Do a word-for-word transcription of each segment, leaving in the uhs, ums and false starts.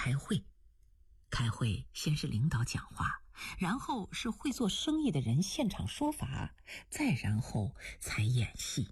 开会。开会先是领导讲话，然后是会做生意的人现场说法，再然后才演戏。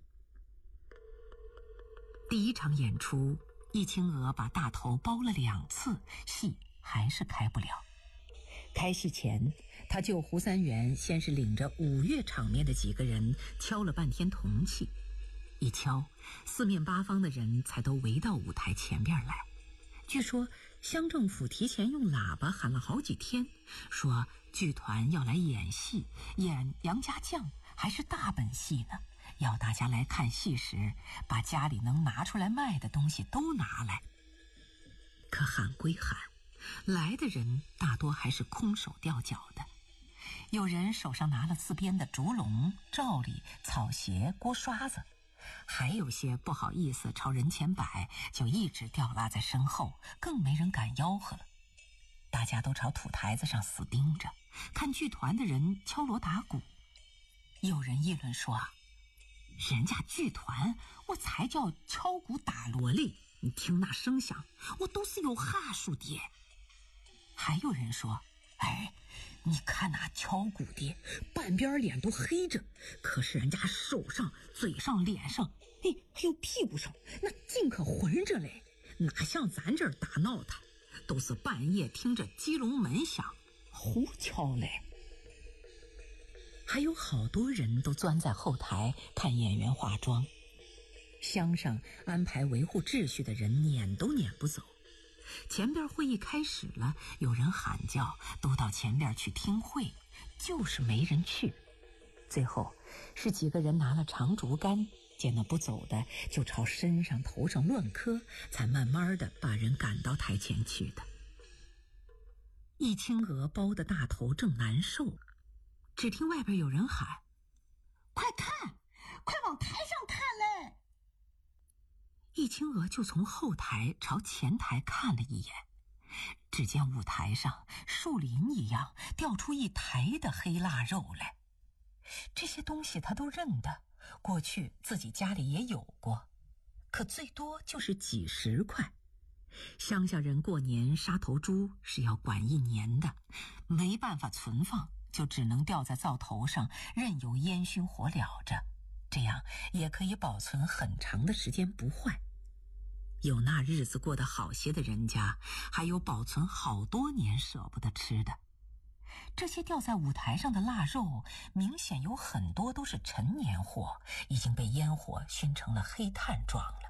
第一场演出，易清娥把大头包了两次，戏还是开不了。开戏前，他救胡三元先是领着五岳场面的几个人敲了半天铜器，一敲，四面八方的人才都围到舞台前边来。据说乡政府提前用喇叭喊了好几天，说剧团要来演戏，演杨家将还是大本戏呢，要大家来看戏时把家里能拿出来卖的东西都拿来。可喊归喊，来的人大多还是空手掉脚的，有人手上拿了自编的竹笼、罩里、草鞋、锅刷子，还有些不好意思朝人前摆，就一直吊拉在身后，更没人敢吆喝了。大家都朝土台子上死盯着，看剧团的人敲锣打鼓。有人议论说啊，人家剧团我才叫敲鼓打锣哩，你听那声响，我都是有哈数的。还有人说，哎，你看那敲鼓的半边脸都黑着，可是人家手上、嘴上、脸上，哎，还有屁股上，那尽可浑着嘞，哪像咱这儿打闹的，都是半夜听着鸡笼门响，胡敲嘞。还有好多人都钻在后台看演员化妆，乡上安排维护秩序的人撵都撵不走。前边会议开始了，有人喊叫，都到前边去听会，就是没人去。最后是几个人拿了长竹竿，见那不走的就朝身上头上乱磕，才慢慢的把人赶到台前去的。易清娥包的大头正难受，只听外边有人喊，快看，快往台上看嘞！易清娥就从后台朝前台看了一眼，只见舞台上树林一样掉出一台的黑腊肉来。这些东西他都认得，过去自己家里也有过，可最多就是几十块。乡下人过年杀头猪是要管一年的，没办法存放，就只能吊在灶头上，任由烟熏火燎着，这样也可以保存很长的时间不坏。有那日子过得好些的人家，还有保存好多年舍不得吃的。这些吊在舞台上的腊肉，明显有很多都是陈年货，已经被烟火熏成了黑炭状了。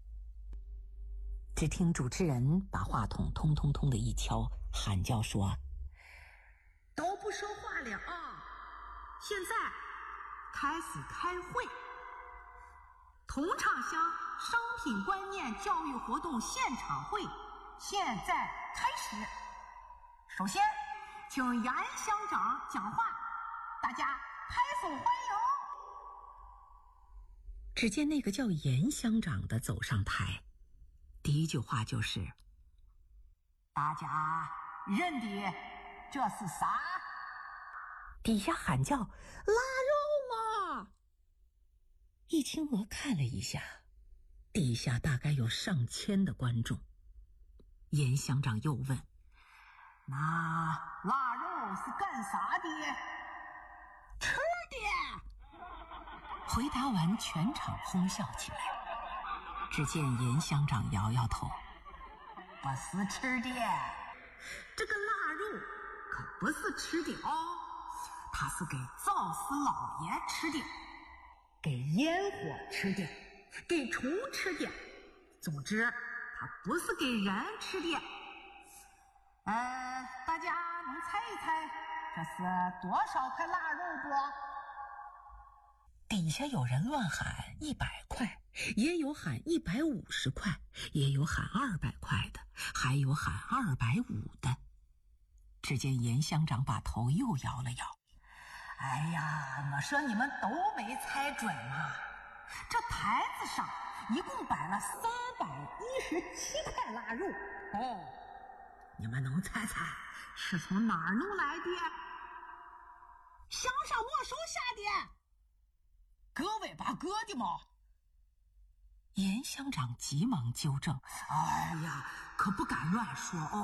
只听主持人把话筒通通通的一敲，喊叫说，都不说话了啊！现在开始开会。同畅乡商品观念教育活动现场会现在开始。首先请严乡长讲话，大家拍手欢迎。只见那个叫严乡长的走上台，第一句话就是，大家认的这是啥？底下喊叫，腊肉嘛！易清娥看了一下，底下大概有上千的观众。严乡长又问，那腊肉是干啥的？吃的！回答完，全场哄笑起来。只见严乡长摇摇头，不是吃的，这个腊肉可不是吃的哦，它是给灶司老爷吃的，给烟火吃的，给虫吃的，总之它不是给人吃的。呃，大家能猜一猜这是多少块腊肉不？底下有人乱喊一百块，也有喊一百五十块，也有喊二百块的，还有喊二百五的。只见严乡长把头又摇了摇，哎呀，我说你们都没猜准啊！这台子上一共摆了三百一十七块腊肉哦，你们能猜猜是从哪儿弄来的？乡上没收下的。割尾巴割的吗？严乡长急忙纠正，哎呀，可不敢乱说哦。